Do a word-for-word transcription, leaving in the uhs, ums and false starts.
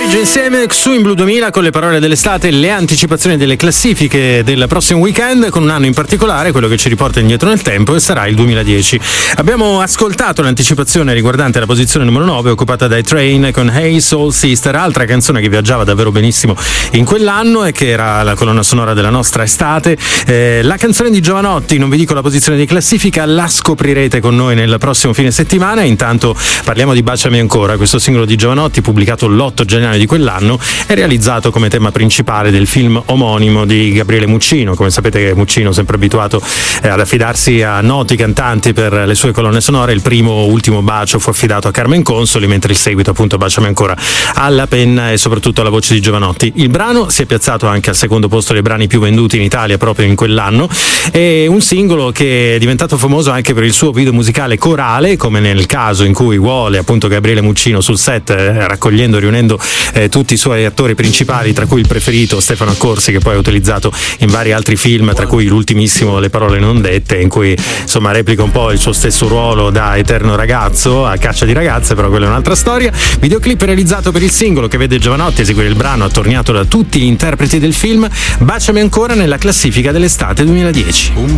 pomeriggio insieme su In Blu duemila con le parole dell'estate, le anticipazioni delle classifiche del prossimo weekend, con un anno in particolare, quello che ci riporta indietro nel tempo, e sarà il duemiladieci. Abbiamo ascoltato l'anticipazione riguardante la posizione numero nove occupata dai Train con Hey Soul Sister, altra canzone che viaggiava davvero benissimo in quell'anno e che era la colonna sonora della nostra estate. Eh, la canzone di Jovanotti, non vi dico la posizione di classifica, la scoprirete con noi nel prossimo fine settimana. Intanto parliamo di Baciami ancora, questo singolo di Jovanotti pubblicato l'otto gennaio di quell'anno, è realizzato come tema principale del film omonimo di Gabriele Muccino. Come sapete, Muccino, sempre abituato eh, ad affidarsi a noti cantanti per le sue colonne sonore, il primo Ultimo bacio fu affidato a Carmen Consoli, mentre il seguito, appunto, Baciami ancora, alla penna e soprattutto alla voce di Jovanotti. Il brano si è piazzato anche al secondo posto dei brani più venduti in Italia proprio in quell'anno, è un singolo che è diventato famoso anche per il suo video musicale corale, come nel caso in cui vuole appunto Gabriele Muccino sul set, eh, raccogliendo e riunendo eh, tutti i suoi attori principali, tra cui il preferito Stefano Accorsi, che poi ha utilizzato in vari altri film, tra cui l'ultimissimo Le parole non dette, in cui insomma replica un po' il suo stesso ruolo da eterno ragazzo a caccia di ragazze, però quella è un'altra storia. Videoclip realizzato per il singolo che vede Jovanotti eseguire il brano attorniato da tutti gli interpreti del film. Baciami ancora nella classifica dell'estate duemiladieci.